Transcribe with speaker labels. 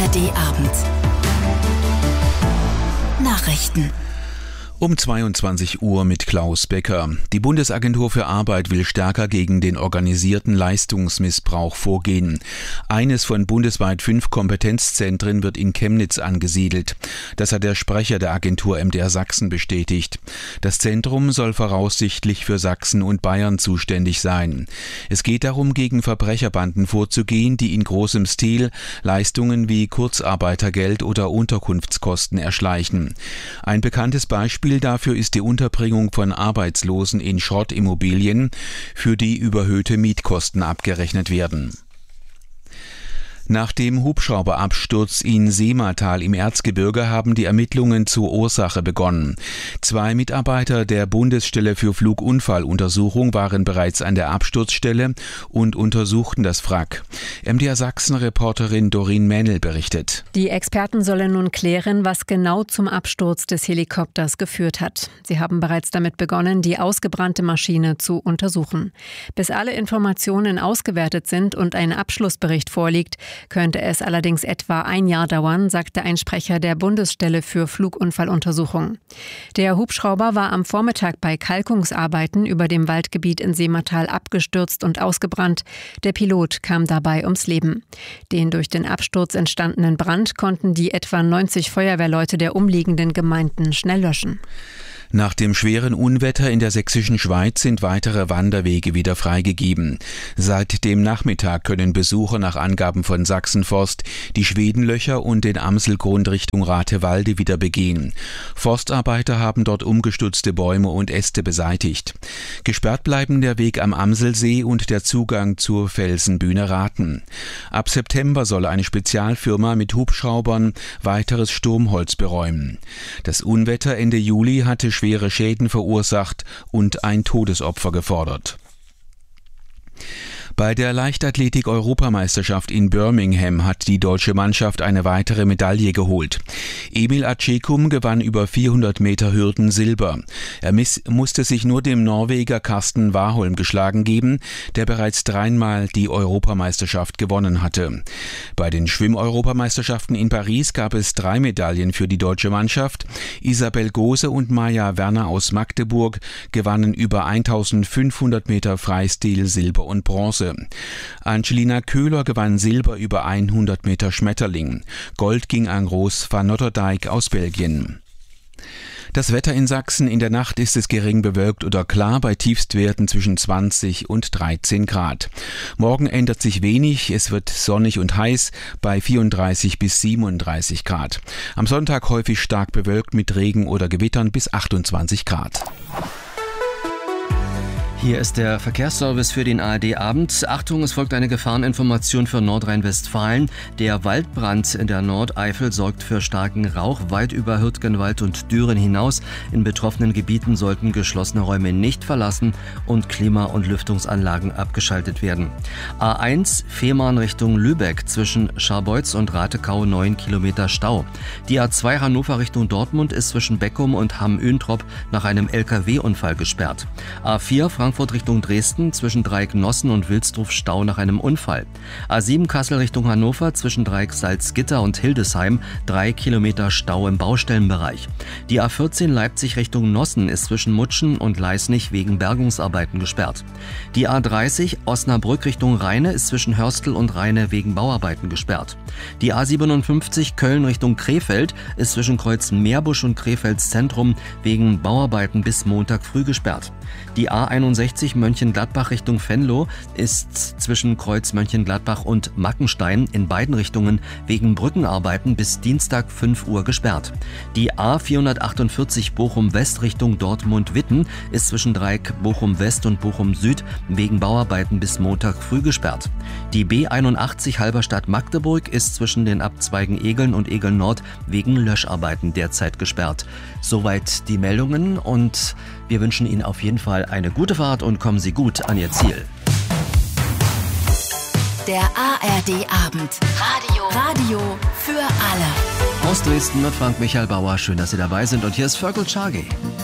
Speaker 1: ARD Abend. Nachrichten.
Speaker 2: Um 22 Uhr mit Klaus Becker. Die Bundesagentur für Arbeit will stärker gegen den organisierten Leistungsmissbrauch vorgehen. Eines von bundesweit 5 Kompetenzzentren wird in Chemnitz angesiedelt. Das hat der Sprecher der Agentur MDR Sachsen bestätigt. Das Zentrum soll voraussichtlich für Sachsen und Bayern zuständig sein. Es geht darum, gegen Verbrecherbanden vorzugehen, die in großem Stil Leistungen wie Kurzarbeitergeld oder Unterkunftskosten erschleichen. Ein bekanntes Beispiel dafür ist die Unterbringung von Arbeitslosen in Schrottimmobilien, für die überhöhte Mietkosten abgerechnet werden. Nach dem Hubschrauberabsturz in Seematal im Erzgebirge haben die Ermittlungen zur Ursache begonnen. 2 Mitarbeiter der Bundesstelle für Flugunfalluntersuchung waren bereits an der Absturzstelle und untersuchten das Wrack. MDR Sachsen-Reporterin Doreen Mähnl berichtet.
Speaker 3: Die Experten sollen nun klären, was genau zum Absturz des Helikopters geführt hat. Sie haben bereits damit begonnen, die ausgebrannte Maschine zu untersuchen. Bis alle Informationen ausgewertet sind und ein Abschlussbericht vorliegt, könnte es allerdings etwa 1 Jahr dauern, sagte ein Sprecher der Bundesstelle für Flugunfalluntersuchung. Der Hubschrauber war am Vormittag bei Kalkungsarbeiten über dem Waldgebiet in Seematal abgestürzt und ausgebrannt. Der Pilot kam dabei ums Leben. Den durch den Absturz entstandenen Brand konnten die etwa 90 Feuerwehrleute der umliegenden Gemeinden schnell löschen.
Speaker 2: Nach dem schweren Unwetter in der sächsischen Schweiz sind weitere Wanderwege wieder freigegeben. Seit dem Nachmittag können Besucher nach Angaben von Sachsenforst die Schwedenlöcher und den Amselgrund Richtung Ratewalde wieder begehen. Forstarbeiter haben dort umgestürzte Bäume und Äste beseitigt. Gesperrt bleiben der Weg am Amselsee und der Zugang zur Felsenbühne Raten. Ab September soll eine Spezialfirma mit Hubschraubern weiteres Sturmholz beräumen. Das Unwetter Ende Juli hatte schwere Schäden verursacht und ein Todesopfer gefordert. Bei der Leichtathletik-Europameisterschaft in Birmingham hat die deutsche Mannschaft eine weitere Medaille geholt. Emil Acekum gewann über 400 Meter Hürden Silber. Er musste sich nur dem Norweger Karsten Warholm geschlagen geben, der bereits 3-mal die Europameisterschaft gewonnen hatte. Bei den Schwimm-Europameisterschaften in Paris gab es 3 Medaillen für die deutsche Mannschaft. Isabel Gose und Maja Werner aus Magdeburg gewannen über 1500 Meter Freistil Silber und Bronze. Angelina Köhler gewann Silber über 100 Meter Schmetterling. Gold ging an Roos van Notterdijk aus Belgien. Das Wetter in Sachsen: In der Nacht ist es gering bewölkt oder klar bei Tiefstwerten zwischen 20 und 13 Grad. Morgen ändert sich wenig, es wird sonnig und heiß bei 34 bis 37 Grad. Am Sonntag häufig stark bewölkt mit Regen oder Gewittern bis 28 Grad.
Speaker 4: Hier ist der Verkehrsservice für den ARD-Abend. Achtung, es folgt eine Gefahreninformation für Nordrhein-Westfalen. Der Waldbrand in der Nordeifel sorgt für starken Rauch weit über Hürtgenwald und Düren hinaus. In betroffenen Gebieten sollten geschlossene Räume nicht verlassen und Klima- und Lüftungsanlagen abgeschaltet werden. A1 Fehmarn Richtung Lübeck zwischen Scharbeutz und Ratekau 9 Kilometer Stau. Die A2 Hannover Richtung Dortmund ist zwischen Beckum und Hamm-Öhntrop nach einem LKW-Unfall gesperrt. A4 Frankfurt Richtung Dresden zwischen Dreieck-Nossen und Wilsdruf Stau nach einem Unfall. A7 Kassel Richtung Hannover zwischen Dreieck Salzgitter und Hildesheim 3 Kilometer Stau im Baustellenbereich. Die A14 Leipzig Richtung Nossen ist zwischen Mutschen und Leisnig wegen Bergungsarbeiten gesperrt. Die A30 Osnabrück Richtung Rheine ist zwischen Hörstel und Rheine wegen Bauarbeiten gesperrt. Die A57 Köln Richtung Krefeld ist zwischen Kreuz Meerbusch und Krefelds Zentrum wegen Bauarbeiten bis Montag früh gesperrt. Die A61 Mönchengladbach Richtung Venlo ist zwischen Kreuz Mönchengladbach und Mackenstein in beiden Richtungen wegen Brückenarbeiten bis Dienstag 5 Uhr gesperrt. Die A448 Bochum West Richtung Dortmund-Witten ist zwischen Dreieck Bochum West und Bochum Süd wegen Bauarbeiten bis Montag früh gesperrt. Die B81 Halberstadt Magdeburg ist zwischen den Abzweigen Egeln und Egeln Nord wegen Löscharbeiten derzeit gesperrt. Soweit die Meldungen und wir wünschen Ihnen auf jeden Fall eine gute Fahrt und kommen Sie gut an Ihr Ziel.
Speaker 1: Der ARD-Abend. Radio für alle.
Speaker 4: Aus Dresden mit Frank Michael Bauer. Schön, dass Sie dabei sind. Und hier ist Fergal Chage.